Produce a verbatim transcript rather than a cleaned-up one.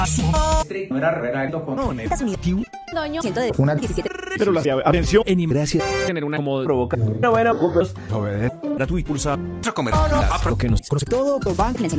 No era regalado con no, Doño, ciento de una diecisiete. Pero la atención en Gracias. tener una como provoca. Pero bueno, pues, gratuito, pulsa, comer. Lo que nos Todo con Bank